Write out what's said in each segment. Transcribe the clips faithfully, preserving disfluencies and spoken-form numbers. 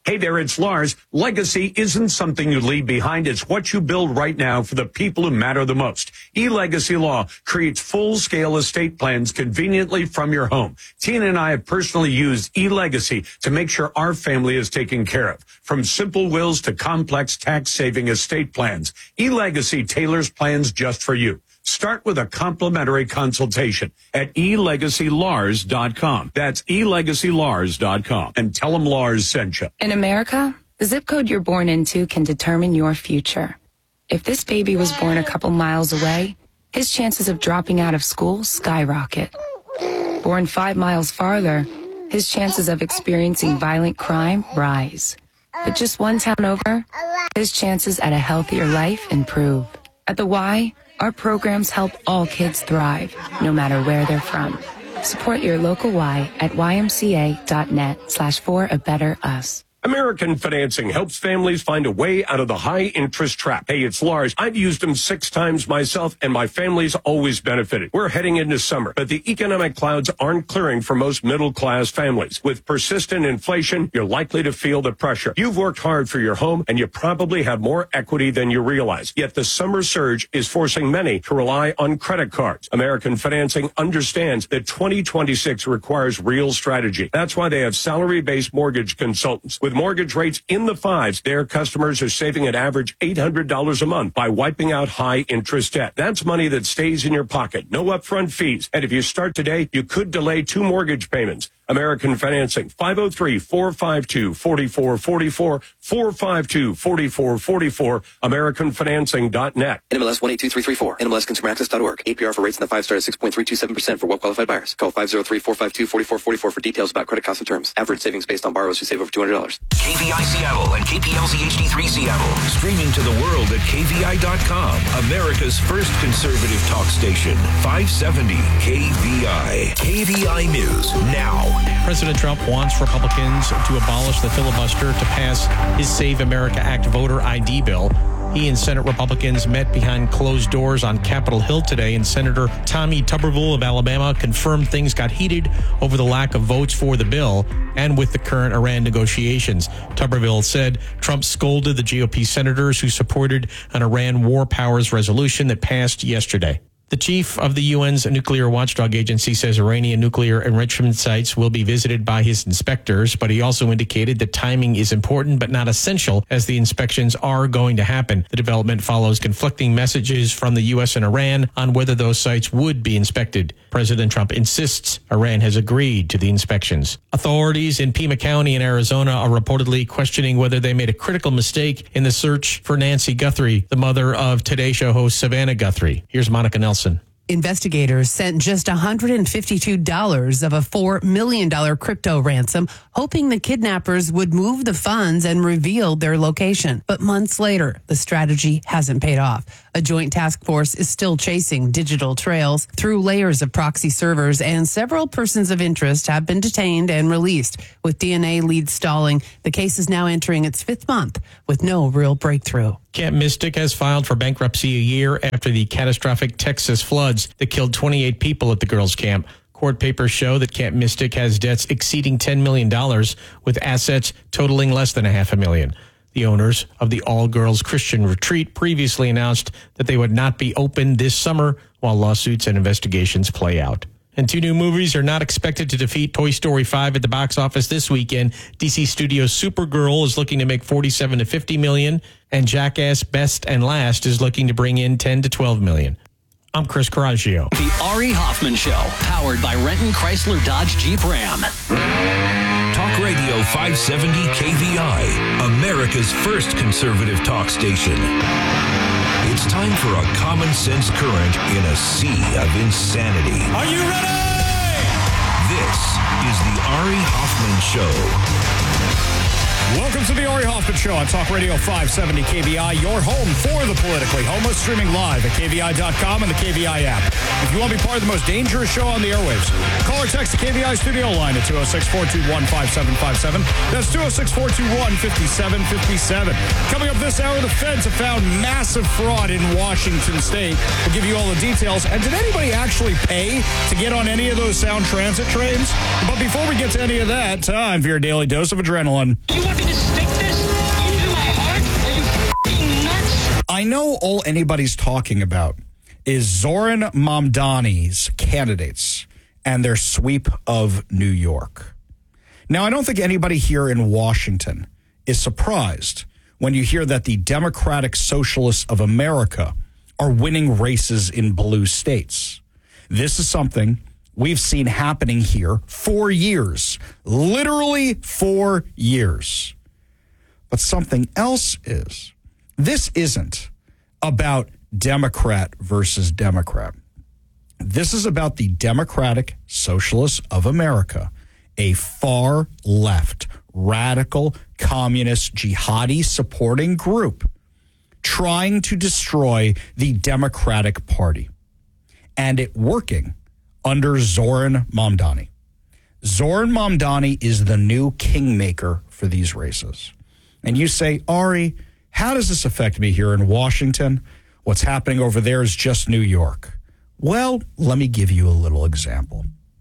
Hey there, it's Lars. Legacy isn't something you leave behind. It's what you build right now for the people who matter the most. eLegacy Law creates full-scale estate plans conveniently from your home. Tina and I have personally used eLegacy to make sure our family is taken care of. From simple wills to complex tax-saving estate plans, eLegacy tailors plans just for you. Start with a complimentary consultation at e legacy lars dot com. That's e legacy lars dot com. And tell them Lars sent you. In America, the zip code you're born into can determine your future. If this baby was born a couple miles away, his chances of dropping out of school skyrocket. Born five miles farther, his chances of experiencing violent crime rise. But just one town over, his chances at a healthier life improve. At the Y, our programs help all kids thrive, no matter where they're from. Support your local Y at y m c a dot net slash for a better us. American Financing helps families find a way out of the high-interest trap. Hey, it's Lars. I've used them six times myself, and my family's always benefited. We're heading into summer, but the economic clouds aren't clearing for most middle-class families. With persistent inflation, you're likely to feel the pressure. You've worked hard for your home, and you probably have more equity than you realize. Yet the summer surge is forcing many to rely on credit cards. American Financing understands that twenty twenty-six requires real strategy. That's why they have salary-based mortgage consultants. With mortgage rates in the fives, their customers are saving an average eight hundred dollars a month by wiping out high interest debt. That's money that stays in your pocket. No upfront fees. And if you start today, you could delay two mortgage payments. American Financing, five oh three, four five two, four four four four, four five two, four four four four, american financing dot net. N M L S one eight two three three four, N M L S consumer access dot org. A P R for rates in the five star at six point three two seven percent for well-qualified buyers. Call five oh three, four five two, four four four four for details about credit costs and terms. Average savings based on borrowers who save over two hundred dollars. K V I Seattle and K P L Z H D three Seattle. Streaming to the world at K V I dot com. America's first conservative talk station. five seventy K V I. K V I News now. President Trump wants Republicans to abolish the filibuster to pass his Save America Act voter I D bill. He and Senate Republicans met behind closed doors on Capitol Hill today, and Senator Tommy Tuberville of Alabama confirmed things got heated over the lack of votes for the bill and with the current Iran negotiations. Tuberville said Trump scolded the G O P senators who supported an Iran war powers resolution that passed yesterday. The chief of the U N's nuclear watchdog agency says Iranian nuclear enrichment sites will be visited by his inspectors, but he also indicated that timing is important but not essential as the inspections are going to happen. The development follows conflicting messages from the U S and Iran on whether those sites would be inspected. President Trump insists Iran has agreed to the inspections. Authorities in Pima County in Arizona are reportedly questioning whether they made a critical mistake in the search for Nancy Guthrie, the mother of Today Show host Savannah Guthrie. Here's Monica Nelson. Investigators sent just one hundred fifty-two dollars of a four million dollars crypto ransom, hoping the kidnappers would move the funds and reveal their location. But months later, the strategy hasn't paid off. A joint task force is still chasing digital trails through layers of proxy servers, and several persons of interest have been detained and released. With D N A leads stalling, the case is now entering its fifth month with no real breakthrough. Camp Mystic has filed for bankruptcy a year after the catastrophic Texas floods that killed twenty-eight people at the girls' camp. Court papers show that Camp Mystic has debts exceeding ten million dollars, with assets totaling less than a half a million. The owners of the all-girls Christian retreat previously announced that they would not be open this summer while lawsuits and investigations play out. And two new movies are not expected to defeat Toy Story five at the box office this weekend. D C Studios' Supergirl is looking to make forty-seven to fifty million, and Jackass Best and Last is looking to bring in ten to twelve million. I'm Chris Coraggio. The Ari Hoffman Show, powered by Renton Chrysler Dodge Jeep Ram. Talk Radio five seventy K V I, America's first conservative talk station. It's time for a common sense current in a sea of insanity. Are you ready? This is the Ari Hoffman Show. Welcome to the Ari Hoffman Show on Talk Radio five seventy K V I, your home for the politically homeless, streaming live at K V I dot com and the K V I app. If you want to be part of the most dangerous show on the airwaves, call or text the K V I studio line at two oh six, four two one, five seven five seven. That's two oh six, four two one, five seven five seven. Coming up this hour, the feds have found massive fraud in Washington State. We'll give you all the details. And did anybody actually pay to get on any of those Sound Transit trains? But before we get to any of that, time for your daily dose of adrenaline. You want me to stick I know all anybody's talking about is Zoran Mamdani's candidates and their sweep of New York. Now, I don't think anybody here in Washington is surprised when you hear that the Democratic Socialists of America are winning races in blue states. This is something we've seen happening here for years, literally for years. But something else is, this isn't about Democrat versus Democrat. This is about the Democratic Socialists of America, a far left, radical, communist, jihadi supporting group trying to destroy the Democratic Party. And it working under Zoran Mamdani. Zoran Mamdani is the new kingmaker for these races. And you say, Ari, how does this affect me here in Washington? What's happening over there is just New York. Well, let me give you a little example.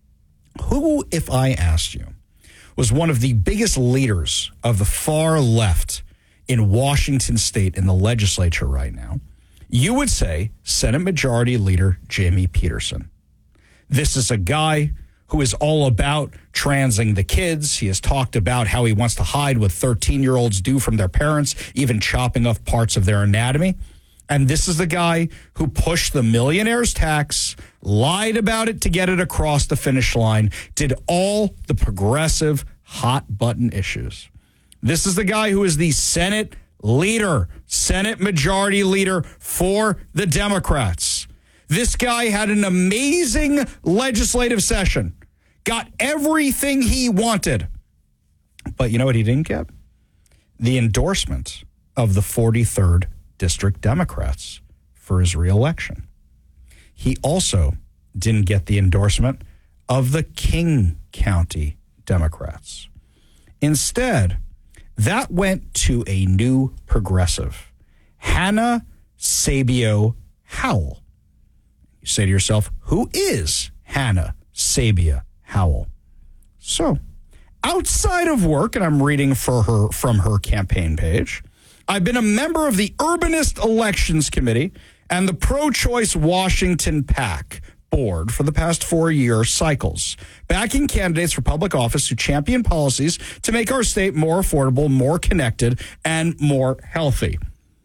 Who, if I asked you, was one of the biggest leaders of the far left in Washington state in the legislature right now? You would say Senate Majority Leader Jamie Peterson. This is a guy who is all about transing the kids. He has talked about how he wants to hide what thirteen-year-olds do from their parents, even chopping off parts of their anatomy. And this is the guy who pushed the millionaire's tax, lied about it to get it across the finish line, did all the progressive hot-button issues. This is the guy who is the Senate leader, Senate Majority Leader for the Democrats. This guy had an amazing legislative session, got everything he wanted. But you know what he didn't get? The endorsement of the forty-third District Democrats for his reelection. He also didn't get the endorsement of the King County Democrats. Instead, that went to a new progressive, Hannah Sabio Howell. You say to yourself, who is Hannah Sabia Howell? So, outside of work, and I'm reading for her from her campaign page, I've been a member of the Urbanist Elections Committee and the Pro-Choice Washington PAC board for the past four year cycles, backing candidates for public office who champion policies to make our state more affordable, more connected, and more healthy.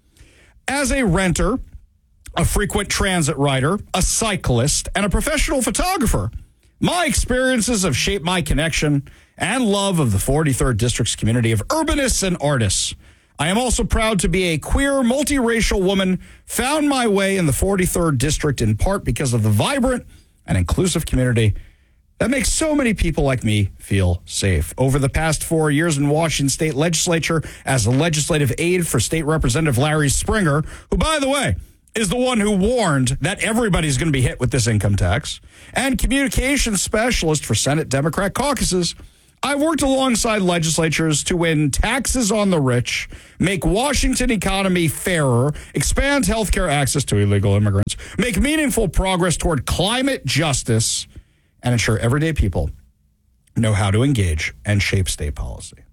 As a renter, a frequent transit rider, a cyclist, and a professional photographer, my experiences have shaped my connection and love of the forty-third District's community of urbanists and artists. I am also proud to be a queer, multiracial woman, found my way in the forty-third District in part because of the vibrant and inclusive community that makes so many people like me feel safe. Over the past four years in Washington State Legislature as a legislative aide for State Representative Larry Springer, who, by the way, is the one who warned that everybody's going to be hit with this income tax, and communications specialist for Senate Democrat caucuses, I've worked alongside legislatures to win taxes on the rich, make Washington economy fairer, expand healthcare access to illegal immigrants, make meaningful progress toward climate justice, and ensure everyday people know how to engage and shape state policy.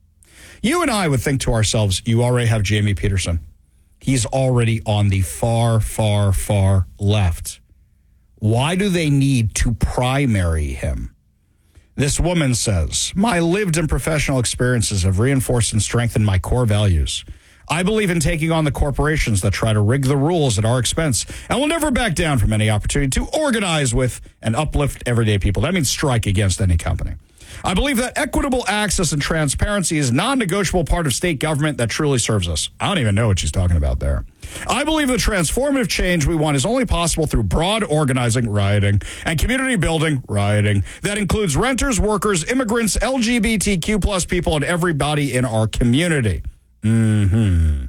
You and I would think to ourselves, you already have Jamie Peterson. He's already on the far, far, far left. Why do they need to primary him? This woman says, my lived and professional experiences have reinforced and strengthened my core values. I believe in taking on the corporations that try to rig the rules at our expense and will never back down from any opportunity to organize with and uplift everyday people. That means strike against any company. I believe that equitable access and transparency is a non-negotiable part of state government that truly serves us. I don't even know what she's talking about there. I believe the transformative change we want is only possible through broad organizing, rioting, and community building, rioting, that includes renters, workers, immigrants, L G B T Q plus people, and everybody in our community. Mm-hmm.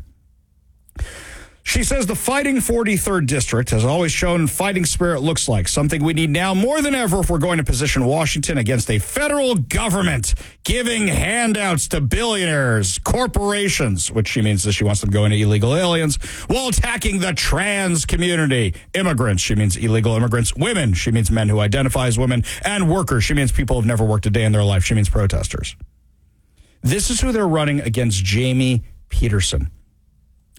She says the fighting forty-third District has always shown fighting spirit looks like, something we need now more than ever if we're going to position Washington against a federal government giving handouts to billionaires, corporations, which she means that she wants them going to illegal aliens, while attacking the trans community. Immigrants, she means illegal immigrants. Women, she means men who identify as women. And workers, she means people who've never worked a day in their life. She means protesters. This is who they're running against Jamie Peterson.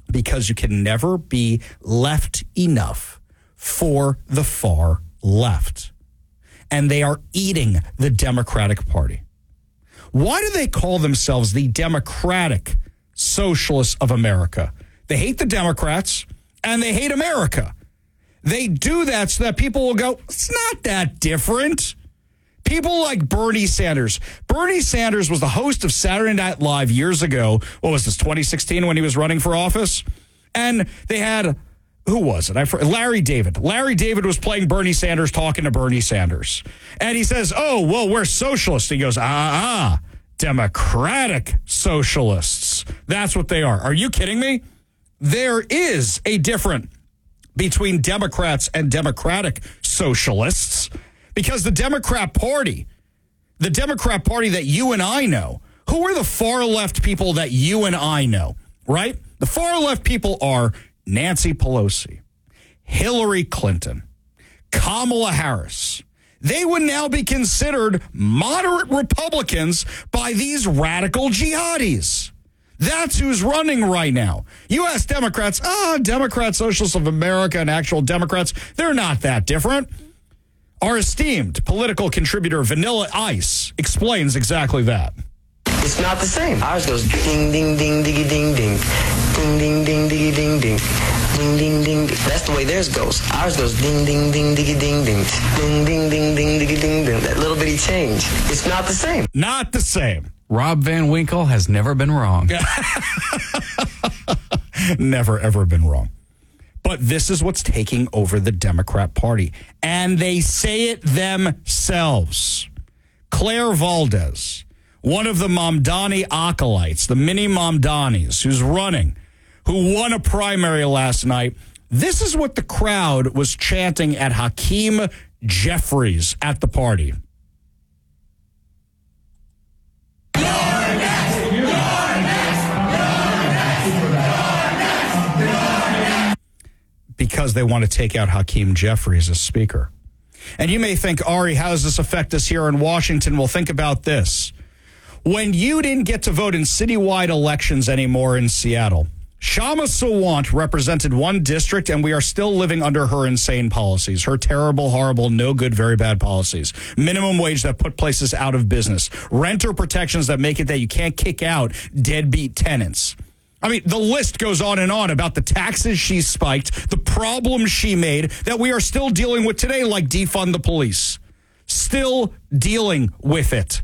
because you can never be left enough for the far left. And they are eating the Democratic Party. Why do they call themselves the Democratic Socialists of America? They hate the Democrats and they hate America. They do that so that people will go, it's not that different. People like Bernie Sanders. Bernie Sanders was the host of Saturday Night Live years ago. What was this, twenty sixteen, when he was running for office? And they had, who was it? I Larry David. Larry David was playing Bernie Sanders, talking to Bernie Sanders. And he says, oh, well, we're socialists. He goes, ah, ah, Democratic Socialists. That's what they are. Are you kidding me? There is a difference between Democrats and Democratic Socialists, because the Democrat Party, the Democrat Party that you and I know, who are the far left people that you and I know, right? The far left people are Nancy Pelosi, Hillary Clinton, Kamala Harris. They would now be considered moderate Republicans by these radical jihadis. That's who's running right now. You ask Democrats, ah, oh, Democrat Socialists of America and actual Democrats, they're not that different. Our esteemed political contributor, Vanilla Ice, explains exactly that. It's not the same. Ours goes ding, ding, ding, diggy, ding, ding. Ding, ding, ding, diggy, ding, ding. Ding, ding, ding. That's the way theirs goes. Ours goes ding, ding, ding, diggy, ding, ding. Ding, ding, ding, ding, diggy, ding, ding. That little bitty change. It's not the same. Not the same. Rob Van Winkle has never been wrong. Never, ever been wrong. But this is what's taking over the Democrat Party. And they say it themselves. Claire Valdez, one of the Mamdani acolytes, the mini Mamdanis, who's running, who won a primary last night. This is what the crowd was chanting at Hakeem Jeffries at the party. Because they want to take out Hakeem Jeffries as speaker. And you may think, Ari, how does this affect us here in Washington? Well, think about this. When you didn't get to vote in citywide elections anymore in Seattle, Shama Sawant represented one district, and we are still living under her insane policies, her terrible, horrible, no good, very bad policies. Minimum wage that put places out of business. Renter protections that make it that you can't kick out deadbeat tenants. I mean, the list goes on and on about the taxes she spiked, the problems she made that we are still dealing with today, like defund the police. Still dealing with it.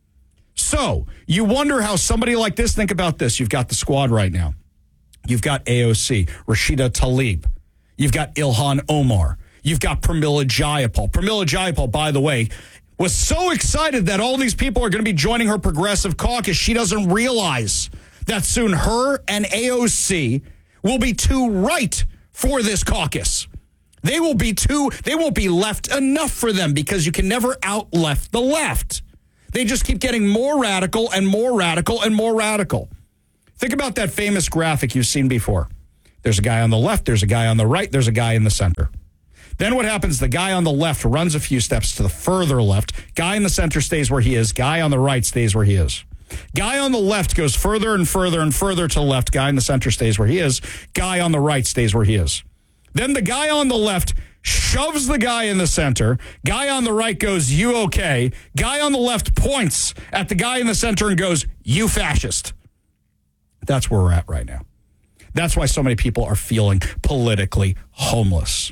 So you wonder how somebody like this, think about this. You've got the squad right now. You've got A O C, Rashida Tlaib. You've got Ilhan Omar. You've got Pramila Jayapal. Pramila Jayapal, by the way, was so excited that all these people are going to be joining her progressive caucus. She doesn't realize that soon her and A O C will be too right for this caucus. They will be too, they won't be left enough for them, because you can never out-left the left. They just keep getting more radical and more radical and more radical. Think about that famous graphic you've seen before. There's a guy on the left, there's a guy on the right, there's a guy in the center. Then what happens? The guy on the left runs a few steps to the further left. Guy in the center stays where he is. Guy on the right stays where he is. Guy on the left goes further and further and further to the left. Guy in the center stays where he is. Guy on the right stays where he is. Then the guy on the left shoves the guy in the center. Guy on the right goes, you okay? Guy on the left points at the guy in the center and goes, you fascist. That's where we're at right now. That's why so many people are feeling politically homeless.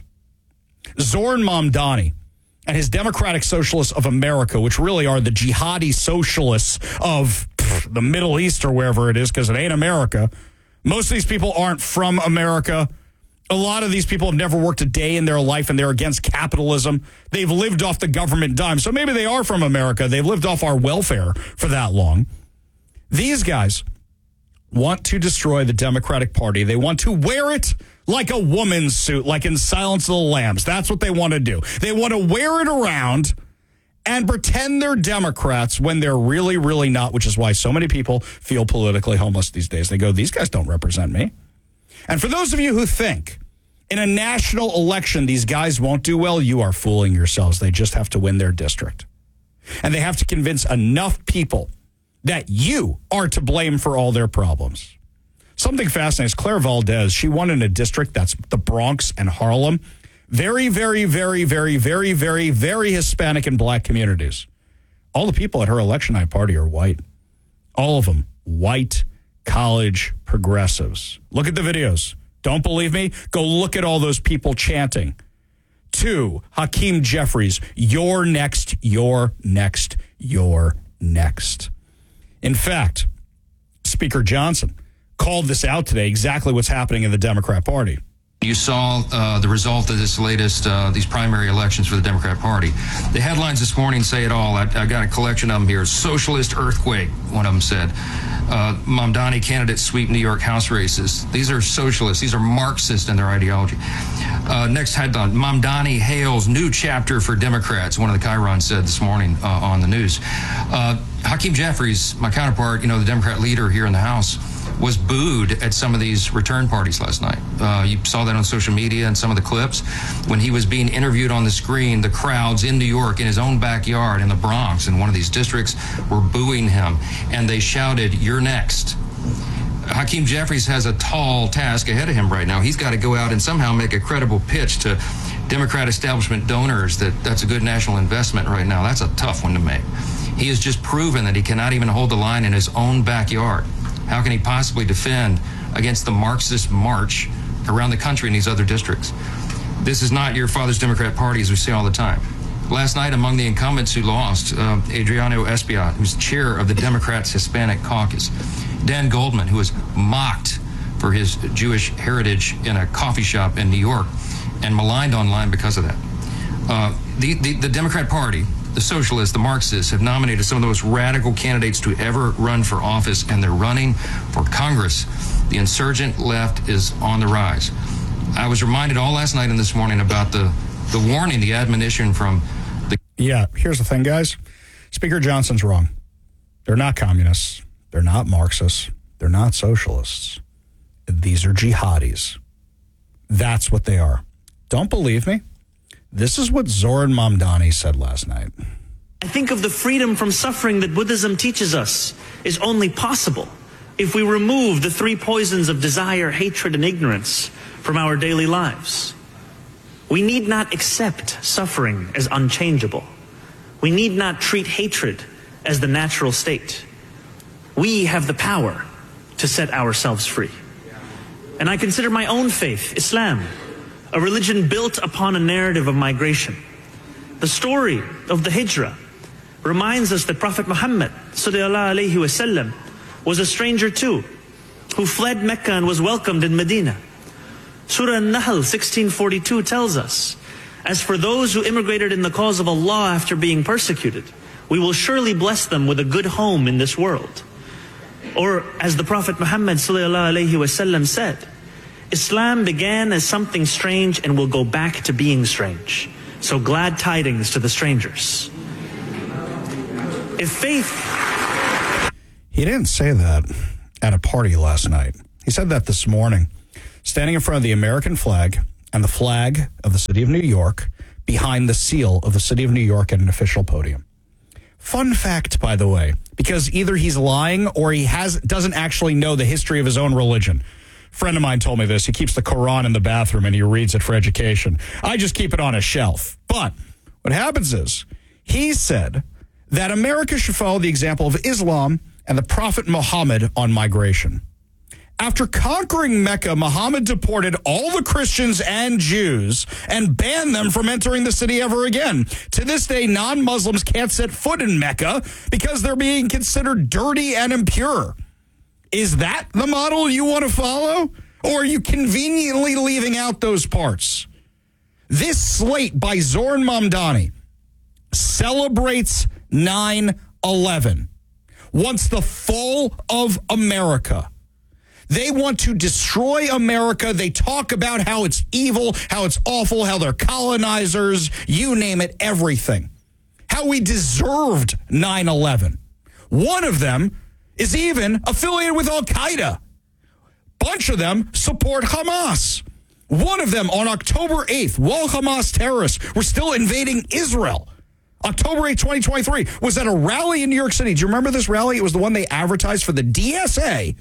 Zoran Mamdani and his Democratic Socialists of America, which really are the jihadi socialists of pff, the Middle East or wherever it is, because it ain't America. Most of these people aren't from America. A lot of these people have never worked a day in their life, and they're against capitalism. They've lived off the government dime. So maybe they are from America. They've lived off our welfare for that long. These guys want to destroy the Democratic Party. They want to wear it like a woman's suit, like in Silence of the Lambs. That's what they want to do. They want to wear it around and pretend they're Democrats when they're really, really not, which is why so many people feel politically homeless these days. They go, these guys don't represent me. And for those of you who think in a national election these guys won't do well, you are fooling yourselves. They just have to win their district. And they have to convince enough people that you are to blame for all their problems. Something fascinating is Claire Valdez. She won in a district that's the Bronx and Harlem. Very, very, very, very, very, very, very Hispanic and black communities. All the people at her election night party are white. All of them. White college progressives. Look at the videos. Don't believe me? Go look at all those people chanting. Two, Hakeem Jeffries, you're next, you're next, you're next. In fact, Speaker Johnson called this out today, exactly what's happening in the Democrat Party. You saw uh, the result of this latest, uh, these primary elections for the Democrat Party. The headlines this morning say it all. I, I got a collection of them here. Socialist earthquake, one of them said. Uh, Mamdani candidates sweep New York House races. These are socialists. These are Marxist in their ideology. Uh, next headline, Mamdani hails new chapter for Democrats, one of the Chiron said this morning uh, on the news. Uh, Hakeem Jeffries, my counterpart, you know, the Democrat leader here in the House, was booed at some of these return parties last night. Uh, you saw that on social media and some of the clips. When he was being interviewed on the screen, the crowds in New York, in his own backyard, in the Bronx, in one of these districts, were booing him. And they shouted, "You're next." Hakeem Jeffries has a tall task ahead of him right now. He's got to go out and somehow make a credible pitch to Democrat establishment donors that that's a good national investment right now. That's a tough one to make. He has just proven that he cannot even hold the line in his own backyard. How can he possibly defend against the Marxist march around the country in these other districts? This is not your father's Democrat Party, as we say all the time. Last night, among the incumbents who lost, uh, Adriano Espaillat, who's chair of the Democrats' Hispanic Caucus, Dan Goldman, who was mocked for his Jewish heritage in a coffee shop in New York and maligned online because of that. Uh, the, the, the Democrat Party, the socialists, the Marxists, have nominated some of the most radical candidates to ever run for office, and they're running for Congress. The insurgent left is on the rise. I was reminded all last night and this morning about the, the warning, the admonition from the... Yeah, here's the thing, guys. Speaker Johnson's wrong. They're not communists. They're not Marxists. They're not socialists. These are jihadis. That's what they are. Don't believe me? This is what Zoran Mamdani said last night. I think of the freedom from suffering that Buddhism teaches us is only possible if we remove the three poisons of desire, hatred, and ignorance from our daily lives. We need not accept suffering as unchangeable. We need not treat hatred as the natural state. We have the power to set ourselves free. And I consider my own faith, Islam, a religion built upon a narrative of migration. The story of the Hijrah reminds us that Prophet Muhammad sallallahu alaihi wasallam was a stranger too, who fled Mecca and was welcomed in Medina. Surah An-Nahl sixteen forty-two tells us, "As for those who immigrated in the cause of Allah after being persecuted, we will surely bless them with a good home in this world." Or as the Prophet Muhammad sallallahu alaihi wasallam said, Islam began as something strange and will go back to being strange. So glad tidings to the strangers. If faith... He didn't say that at a party last night. He said that this morning, standing in front of the American flag and the flag of the city of New York, behind the seal of the city of New York at an official podium. Fun fact, by the way, because either he's lying or he has doesn't actually know the history of his own religion. Friend of mine told me this. He keeps the Quran in the bathroom and he reads it for education. I just keep it on a shelf. But what happens is he said that America should follow the example of Islam and the Prophet Muhammad on migration. After conquering Mecca, Muhammad deported all the Christians and Jews and banned them from entering the city ever again. To this day, non-Muslims can't set foot in Mecca because they're being considered dirty and impure. Is that the model you want to follow? Or are you conveniently leaving out those parts? This slate by Zoran Mamdani celebrates nine eleven. Wants the fall of America. They want to destroy America. They talk about how it's evil, how it's awful, how they're colonizers, you name it, everything. How we deserved nine eleven. One of them is even affiliated with Al-Qaeda. Bunch of them support Hamas. One of them on October eighth, while Hamas terrorists were still invading Israel, October eighth, twenty twenty-three, was at a rally in New York City. Do you remember this rally? It was the one they advertised for the D S A,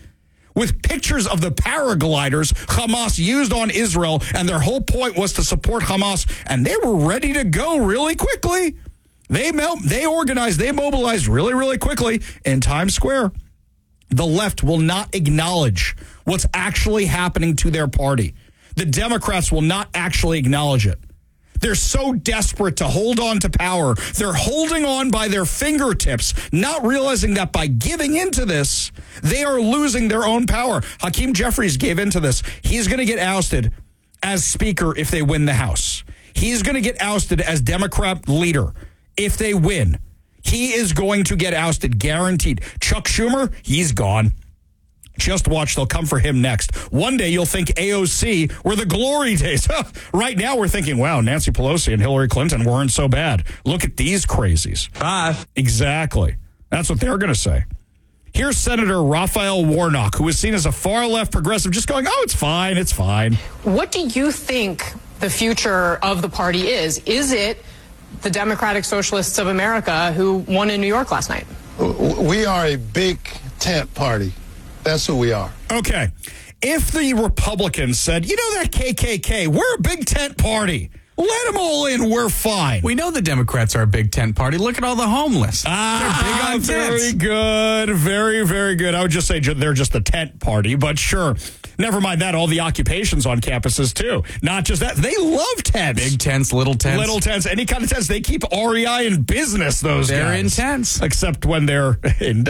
with pictures of the paragliders Hamas used on Israel, and their whole point was to support Hamas, and they were ready to go really quickly. They mel- they organized, they mobilized really, really quickly in Times Square. The left will not acknowledge what's actually happening to their party. The Democrats will not actually acknowledge it. They're so desperate to hold on to power. They're holding on by their fingertips, not realizing that by giving into this, they are losing their own power. Hakeem Jeffries gave into this. He's going to get ousted as Speaker if they win the House. He's going to get ousted as Democrat leader if they win. He is going to get ousted, guaranteed. Chuck Schumer, he's gone. Just watch, they'll come for him next. One day you'll think A O C were the glory days. Right now we're thinking, wow, Nancy Pelosi and Hillary Clinton weren't so bad. Look at these crazies. Bye. Exactly. That's what they're going to say. Here's Senator Raphael Warnock, who is seen as a far-left progressive, just going, oh, it's fine, it's fine. What do you think the future of the party is? Is it the Democratic Socialists of America who won in New York last night? We are a big tent party. That's who we are. Okay. If the Republicans said, you know that K K K, we're a big tent party. Let them all in. We're fine. We know the Democrats are a big tent party. Look at all the homeless. Ah, they're big on very tents. good. Very, very good. I would just say they're just the tent party, but sure. Never mind that. All the occupations on campuses, too. Not just that. They love tents. Big tents, little tents. Little tents. Any kind of tents. They keep R E I in business, those they're guys. They're in tents. Except when they're in...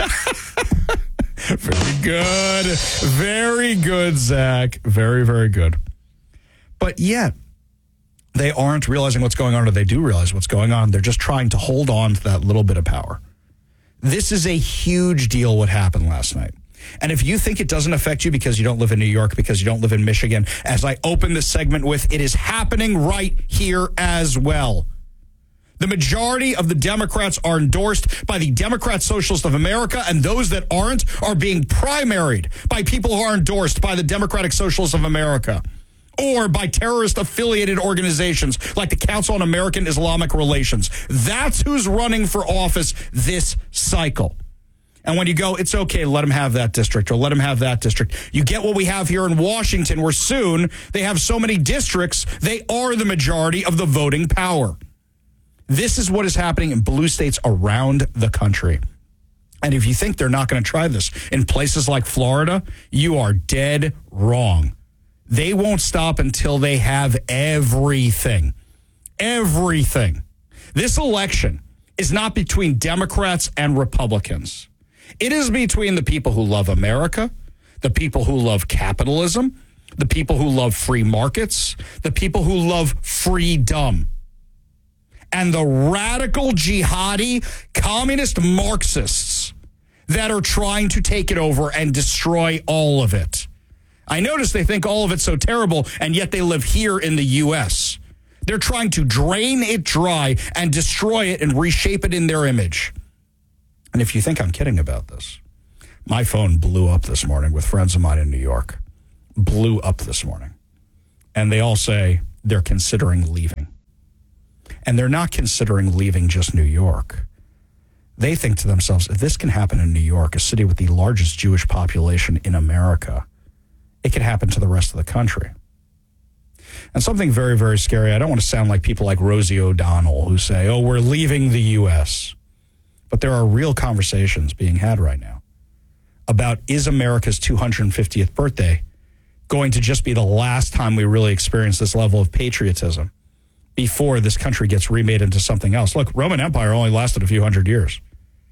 Very good. Very good, Zach. Very, very good. But yet, they aren't realizing what's going on, or they do realize what's going on. They're just trying to hold on to that little bit of power. This is a huge deal what happened last night. And if you think it doesn't affect you because you don't live in New York, because you don't live in Michigan, as I open this segment with, it is happening right here as well. The majority of the Democrats are endorsed by the Democrat Socialists of America, and those that aren't are being primaried by people who are endorsed by the Democratic Socialists of America or by terrorist-affiliated organizations like the Council on American Islamic Relations. That's who's running for office this cycle. And when you go, it's okay, let them have that district or let them have that district. You get what we have here in Washington, where soon they have so many districts, they are the majority of the voting power. This is what is happening in blue states around the country. And if you think they're not going to try this in places like Florida, you are dead wrong. They won't stop until they have everything. Everything. This election is not between Democrats and Republicans. It is between the people who love America, the people who love capitalism, the people who love free markets, the people who love freedom, and the radical jihadi communist Marxists that are trying to take it over and destroy all of it. I notice they think all of it's so terrible, and yet they live here in the U S. They're trying to drain it dry and destroy it and reshape it in their image. And if you think I'm kidding about this, my phone blew up this morning with friends of mine in New York. Blew up this morning. And they all say they're considering leaving. And they're not considering leaving just New York. They think to themselves, if this can happen in New York, a city with the largest Jewish population in America, it can happen to the rest of the country. And something very, very scary, I don't want to sound like people like Rosie O'Donnell who say, oh, we're leaving the U S. But there are real conversations being had right now about, is America's two hundred fiftieth birthday going to just be the last time we really experience this level of patriotism before this country gets remade into something else? Look, Roman Empire only lasted a few hundred years.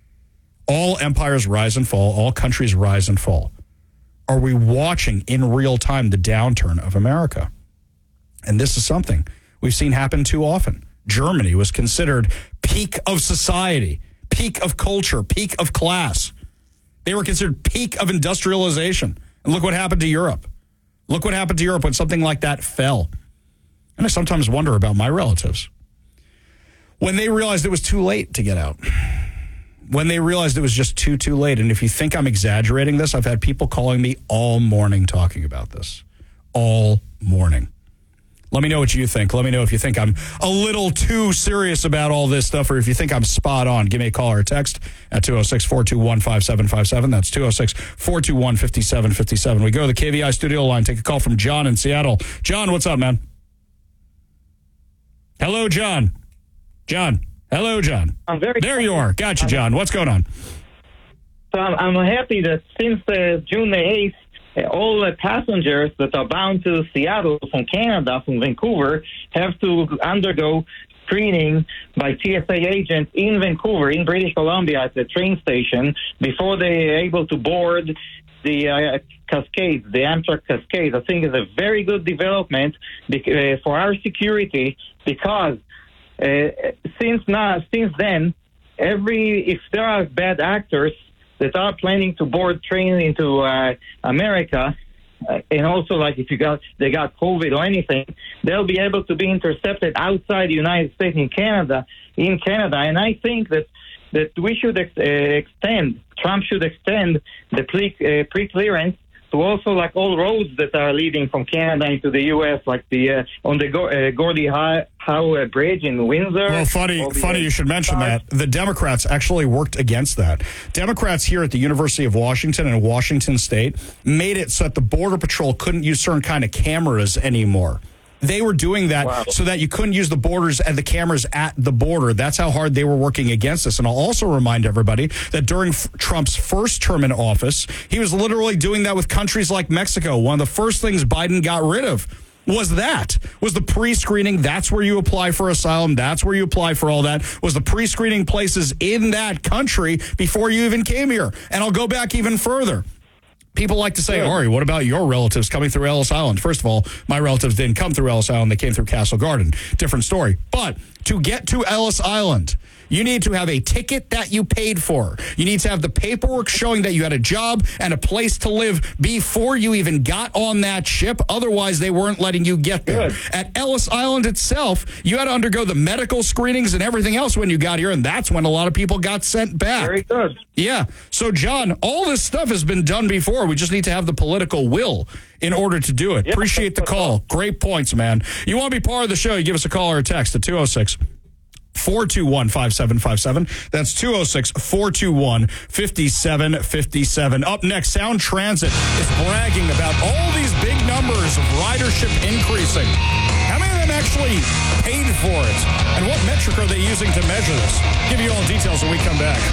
All empires rise and fall. All countries rise and fall. Are we watching in real time the downturn of America? And this is something we've seen happen too often. Germany was considered peak of society, peak of culture, peak of class. They were considered peak of industrialization. And look what happened to Europe. Look what happened to Europe when something like that fell. And I sometimes wonder about my relatives. When they realized it was too late to get out. When they realized it was just too, too late. And if you think I'm exaggerating this, I've had people calling me all morning talking about this. All morning. Let me know what you think. Let me know if you think I'm a little too serious about all this stuff or if you think I'm spot on. Give me a call or a text at two oh six, four two one, five seven five seven. That's two oh six, four two one, five seven five seven. We go to the K V I studio line. Take a call from John in Seattle. John, what's up, man? Hello, John. John. Hello, John. I'm very there you are. Gotcha, John. What's going on? So I'm, I'm happy that since uh, June the eighth, uh, all the passengers that are bound to Seattle from Canada, from Vancouver, have to undergo screening by T S A agents in Vancouver, in British Columbia, at the train station before they're able to board the uh, Cascade, the Amtrak Cascade. I think it's a very good development bec- uh, for our security because uh, since now, since then, every if there are bad actors that are planning to board train into uh, America, uh, and also like if you got they got COVID or anything, they'll be able to be intercepted outside the United States in Canada, in Canada. And I think that that we should ex- uh, extend, Trump should extend the pre uh, pre-clearance to also like all roads that are leading from Canada into the U S, like the uh, on the Go- uh, Gordie Howe, Howe uh, Bridge in Windsor. Well, funny, funny you should mention that. The Democrats actually worked against that. Democrats here at the University of Washington and Washington State made it so that the Border Patrol couldn't use certain kind of cameras anymore. They were doing that wow. so that you couldn't use the borders and the cameras at the border. That's how hard they were working against us. And I'll also remind everybody that during F- Trump's first term in office, he was literally doing that with countries like Mexico. One of the first things Biden got rid of was that, was the pre-screening. That's where you apply for asylum. That's where you apply for all that, was the pre-screening places in that country before you even came here. And I'll go back even further. People like to say, yeah. Ari, what about your relatives coming through Ellis Island? First of all, my relatives didn't come through Ellis Island. They came through Castle Garden. Different story. But to get to Ellis Island, you need to have a ticket that you paid for. You need to have the paperwork showing that you had a job and a place to live before you even got on that ship. Otherwise, they weren't letting you get there. Good. At Ellis Island itself, you had to undergo the medical screenings and everything else when you got here, and that's when a lot of people got sent back. Very good. Yeah. So, John, all this stuff has been done before. We just need to have the political will in order to do it. Yep. Appreciate the call. Great points, man. You want to be part of the show, you give us a call or a text at two oh six, four two one, five seven five seven. That's two oh six, four two one, five seven five seven. Up next, Sound Transit is bragging about all these big numbers of ridership increasing. How many of them actually paid for it? And what metric are they using to measure this? Give you all details when we come back.